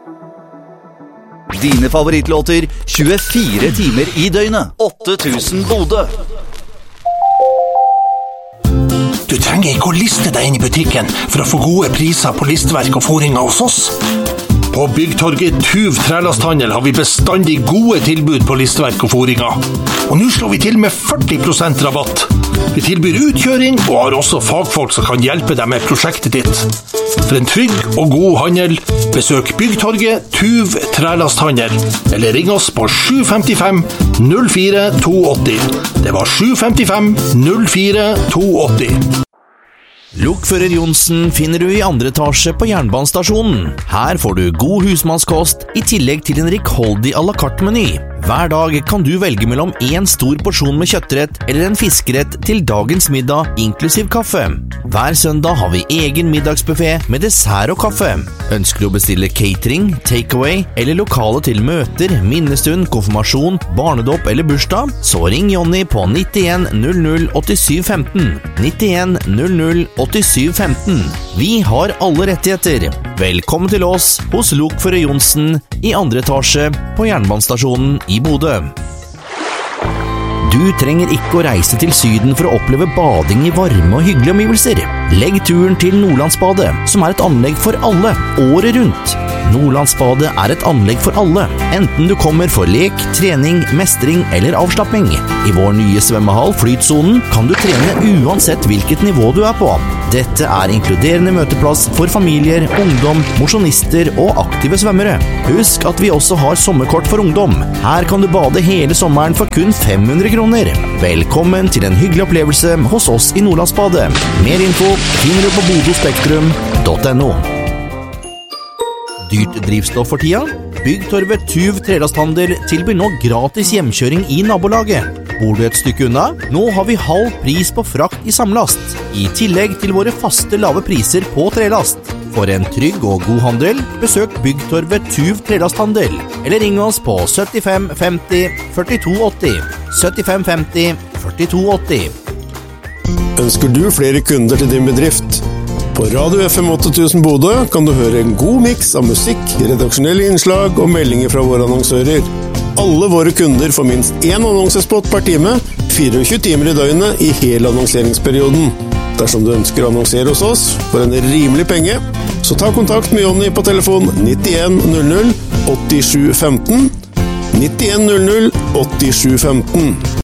Dine favorittlåter 24 timer i døgnet. 8000 Bodø. Du trenger ikke å liste deg inn i butikken for å få gode priser på listeverk og fôringer hos oss. På Byggtorget Tuv Trælasthandel har vi bestandig gode tilbud på listeverk og fôringer. Og nå slår vi til med 40% rabatt. Vi tilbyr utkjøring og har også fagfolk som kan hjelpe deg med prosjektet ditt. For en trygg og god handel, besøk Byggtorget Tuv Trælasthandel, eller ring oss på 755 04 280. Det var 755 04 280. Lokfører Johnsen finner du i andre etasje på jernbanestasjonen. Her får du god husmannskost i tillegg til en rikholdig à la carte-meny. Hver dag kan du velge mellom en stor porsjon med kjøttrett eller en fiskerett til dagens middag, inklusiv kaffe. Hver søndag har vi egen middagsbuffet med dessert og kaffe. Ønsker du å bestille catering, takeaway eller lokale til møter, minnestund, konfirmasjon, barnedåp eller bursdag, så ring Jonny på 91 00 87 15. 91 00 87 15. Vi har alle rettigheter. Velkommen til oss hos Lokfører Johnsen i andre etasje på jernbanestasjonen i Bodø. Du trenger ikke å reise til Syden for å oppleve bading i varme og hyggelige omgivelser. Legg turen til Nordlandsbadet, som er et anlegg for alle, året rundt. Nordlandsbadet er et anlegg for alle, enten du kommer for lek, trening, mestring eller avslapping. I vår nye svømmehall Flytsonen kan du trene uansett hvilket nivå du er på. Dette er inkluderende møteplass for familier, ungdom, mosjonister og aktive svømmere. Husk at vi også har sommerkort for ungdom. Her kan du bade hele sommeren for kun 500 kroner. Velkommen til en hyggelig opplevelse hos oss i Nordlandsbadet. Mer info finner du på bodospektrum.no. Dyrt drivstoff for tida? Byggtorvet Tuv Trælasthandel tilbyr nå gratis hjemkjøring i nabolaget. Bor du et stykke unna? Nå har vi halv pris på frakt i samlast, i tillegg til våre faste lave priser på trelast. For en trygg og god handel, besøk Byggtorvet Tuv Trælasthandel, eller ring oss på 75 50 42 80. 75 50 42 80. Ønsker du flere kunder til din bedrift? På Radio FM 8000 Bodø kan du høre en god miks av musikk, redaksjonelle innslag og meldinger fra våre annonsører. Alle våre kunder får minst én annonsespot per time, 24 timer i døgnet i hele annonseringsperioden. Dersom du ønsker å annonsere hos oss for en rimelig penge, så ta kontakt med Jonny på telefon 91 00 87 15. 91 00 87 15.